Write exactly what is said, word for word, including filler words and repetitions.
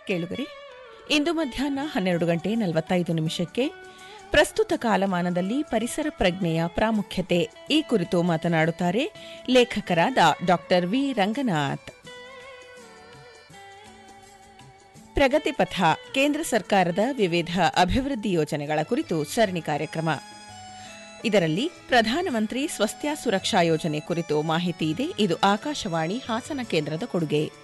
ಕೇಳುಗರೆ, ಇಂದು ಮಧ್ಯಾಹ್ನ ಹನ್ನೆರಡು ಗಂಟೆ ನಲವತ್ತೈದು ನಿಮಿಷಕ್ಕೆ ಪ್ರಸ್ತುತ ಕಾಲಮಾನದಲ್ಲಿ ಪರಿಸರ ಪ್ರಜ್ಞೆಯ ಪ್ರಾಮುಖ್ಯತೆ ಈ ಕುರಿತು ಮಾತನಾಡುತ್ತಾರೆ ಲೇಖಕರಾದ ಡಾ ವಿ ರಂಗನಾಥ್. ಪ್ರಗತಿಪಥ ಕೇಂದ್ರ ಸರ್ಕಾರದ ವಿವಿಧ ಅಭಿವೃದ್ಧಿ ಯೋಜನೆಗಳ ಕುರಿತು ಸರಣಿ ಕಾರ್ಯಕ್ರಮ. ಇದರಲ್ಲಿ ಪ್ರಧಾನಮಂತ್ರಿ ಸ್ವಸ್ಥ್ಯ ಸುರಕ್ಷಾ ಯೋಜನೆ ಕುರಿತು ಮಾಹಿತಿ ಇದೆ. ಇದು ಆಕಾಶವಾಣಿ ಹಾಸನ ಕೇಂದ್ರದ ಕೊಡುಗೆ.